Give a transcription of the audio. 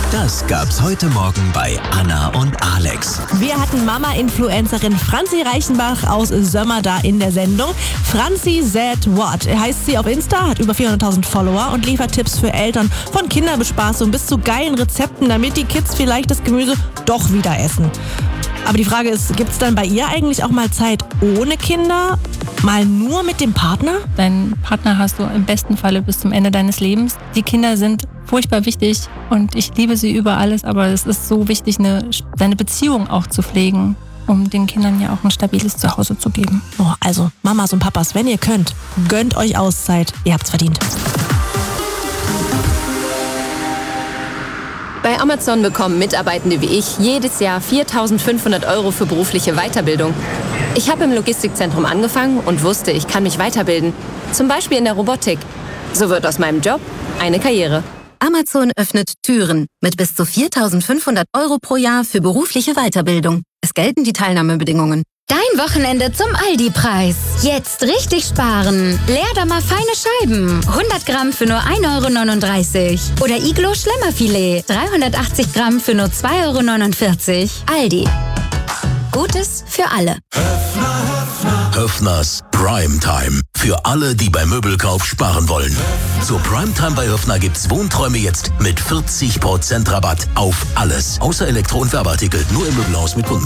Das gab's heute Morgen bei Anna und Alex. Wir hatten Mama-Influencerin Franzi Reichenbach aus Sömmer da in der Sendung. Franzi Said What heißt sie auf Insta, hat über 400.000 Follower und liefert Tipps für Eltern von Kinderbespaßung bis zu geilen Rezepten, damit die Kids vielleicht das Gemüse doch wieder essen. Aber die Frage ist, gibt es dann bei ihr eigentlich auch mal Zeit ohne Kinder? Mal nur mit dem Partner? Deinen Partner hast du im besten Falle bis zum Ende deines Lebens. Die Kinder sind furchtbar wichtig und ich liebe sie über alles, aber es ist so wichtig, seine Beziehung auch zu pflegen, um den Kindern ja auch ein stabiles Zuhause zu geben. Oh, also Mamas und Papas, wenn ihr könnt, gönnt euch Auszeit. Ihr habt's verdient. Bei Amazon bekommen Mitarbeitende wie ich jedes Jahr 4.500 € für berufliche Weiterbildung. Ich habe im Logistikzentrum angefangen und wusste, ich kann mich weiterbilden. Zum Beispiel in der Robotik. So wird aus meinem Job eine Karriere. Amazon öffnet Türen mit bis zu 4.500 € pro Jahr für berufliche Weiterbildung. Es gelten die Teilnahmebedingungen. Dein Wochenende zum Aldi-Preis. Jetzt richtig sparen. Leerdammer feine Scheiben. 100 Gramm für nur 1,39 € Oder Iglo Schlemmerfilet. 380 Gramm für nur 2,49 € Aldi. Gutes für alle. Höffners Primetime. Für alle, die beim Möbelkauf sparen wollen. Zur Primetime bei Höffner gibt's Wohnträume jetzt mit 40% Rabatt auf alles. Außer Elektro- und Werbeartikel. Nur im Möbelhaus mit Kunden.